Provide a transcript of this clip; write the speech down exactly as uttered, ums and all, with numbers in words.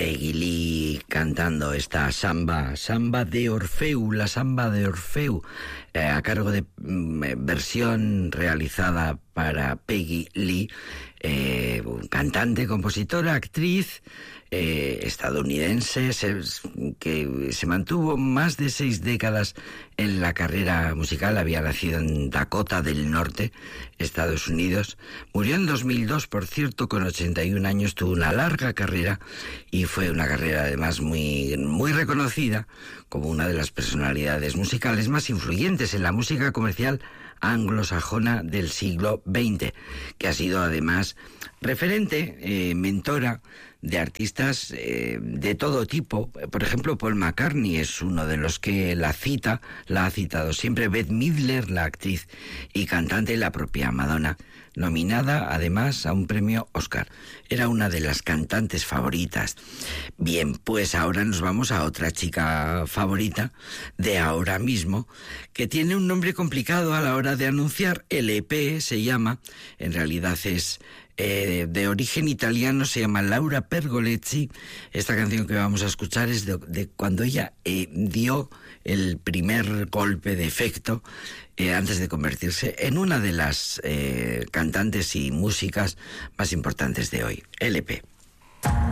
Peggy Lee cantando esta samba, samba de Orfeu, la samba de Orfeu, eh, a cargo de mm, versión realizada para Peggy Lee, eh, cantante, compositora, actriz eh, estadounidense, se, que se mantuvo más de seis décadas en la carrera musical. Había nacido en Dakota del Norte, Estados Unidos. Murió en dos mil dos, por cierto, con ochenta y un años. Tuvo una larga carrera y fue una carrera además muy, muy reconocida como una de las personalidades musicales más influyentes en la música comercial anglosajona del siglo veinte, que ha sido además referente, eh, mentora de artistas eh, de todo tipo. Por ejemplo, Paul McCartney es uno de los que la cita, la ha citado siempre. Bette Midler, la actriz y cantante, y la propia Madonna, nominada además a un premio Oscar. Era una de las cantantes favoritas. Bien, pues ahora nos vamos a otra chica favorita de ahora mismo, que tiene un nombre complicado a la hora de anunciar. L P se llama, en realidad es Eh, de origen italiano, se llama Laura Pergolesi. Esta canción que vamos a escuchar es de, de cuando ella eh, dio el primer golpe de efecto eh, antes de convertirse en una de las eh, cantantes y músicas más importantes de hoy. L P.